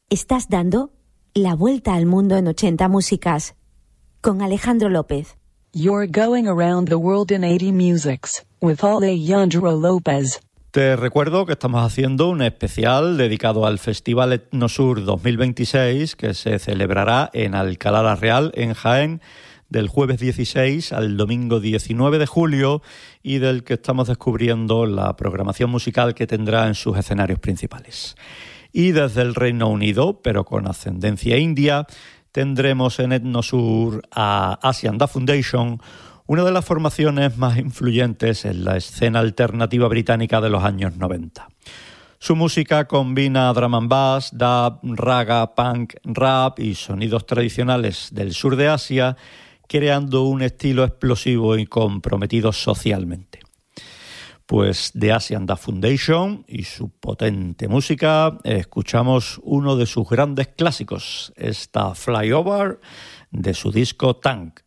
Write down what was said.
Estás dando la vuelta al mundo en 80 músicas con Alejandro López. You're going around the world in 80 musics with Alejandro López. Te recuerdo que estamos haciendo un especial dedicado al Festival Etnosur 2026 que se celebrará en Alcalá la Real, en Jaén, del jueves 16 al domingo 19 de julio y del que estamos descubriendo la programación musical que tendrá en sus escenarios principales. Y desde el Reino Unido, pero con ascendencia india, tendremos en Etnosur a Asian Da Foundation, una de las formaciones más influyentes en la escena alternativa británica de los años 90. Su música combina drum and bass, dub, raga, punk, rap y sonidos tradicionales del sur de Asia, creando un estilo explosivo y comprometido socialmente. Pues de Asian Da Foundation y su potente música escuchamos uno de sus grandes clásicos, esta Flyover de su disco Tank.